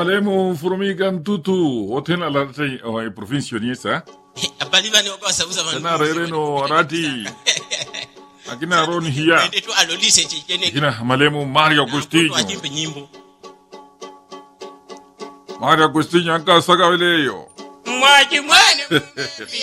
malemo Formiga Ntutu, otena la provincia niesa. Abaliva ni okosa uza manu. Tena rereno rati. Akina roni hiya. Ndio tu alolise chikene. Akina malemo Mario Agostinho. Ajimbe nyimbo. Mario Agostinho anka saga weleyo. Mwaji mwane.